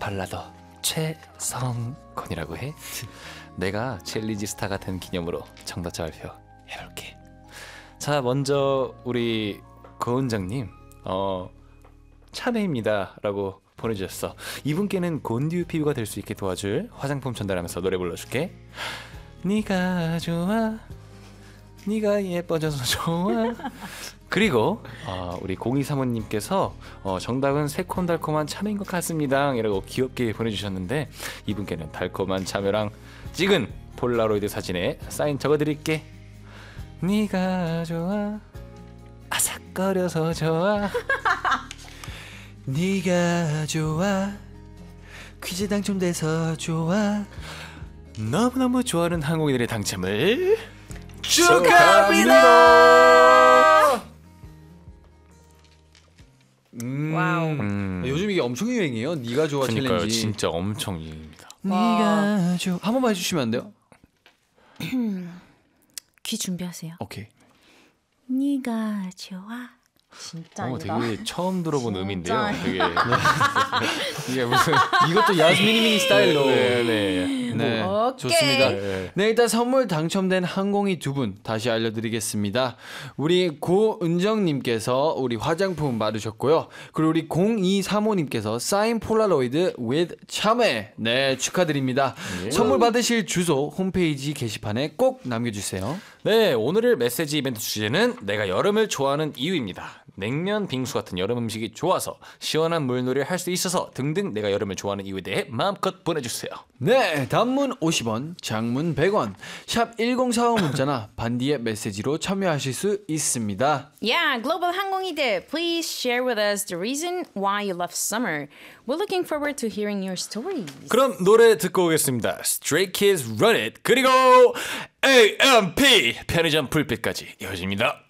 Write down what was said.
전라도 최성건이라고 해. 내가 챌린지 스타가 된 기념으로 정답자 발표해볼게. 자, 먼저 우리 고은정님 참외입니다 라고 보내주셨어. 이분께는 곤듀 피부가 될 수 있게 도와줄 화장품 전달하면서 노래 불러줄게. 네가 좋아, 네가 예뻐져서 좋아. 그리고 우리 0235님께서 정답은 새콤달콤한 참외인 것 같습니다 이라고 귀엽게 보내주셨는데, 이분께는 달콤한 참외랑 찍은 폴라로이드 사진에 사인 적어드릴게. 네가 좋아, 아삭거려서 좋아. 네가 좋아, 퀴즈 당첨돼서 좋아. 너무너무 좋아하는 항공인들의 당첨을 축하합니다. 와우. 요즘 이게 엄청 유행이에요. 네가 좋아 그러니까요, 챌린지. 진짜 엄청 유행입니다. 네가 좋아. 한 번만 해주시면 안 돼요? 귀 준비하세요. 오케이. 네가 좋아. 진짜 아니다. 되게 처음 들어본 진짜. 음인데요. 되게 이게 무슨 이것도 야스미니미니 스타일로. 네. 네, 오케이. 좋습니다. 네, 일단 선물 당첨된 항공이 두 분 다시 알려드리겠습니다. 우리 고은정님께서 우리 화장품 받으셨고요. 그리고 우리 0235님께서 사인 폴라로이드 with 참외. 네, 축하드립니다. 선물 받으실 주소 홈페이지 게시판에 꼭 남겨주세요. 네, 오늘의 메시지 이벤트 주제는 내가 여름을 좋아하는 이유입니다. 냉면, 빙수 같은 여름 음식이 좋아서 시원한 물놀이를 할 수 있어서 등등 내가 여름을 좋아하는 이유에 대해 마음껏 보내주세요. 네, 단문 50원, 장문 100원, 샵 1045 문자나 반디의 메시지로 참여하실 수 있습니다. Yeah, global 항공이들, please share with us the reason why you love summer. We're looking forward to hearing your stories. 그럼 노래 듣고 오겠습니다. Stray Kids Run It, 그리고 AMP 편의점 불빛까지 이어집니다.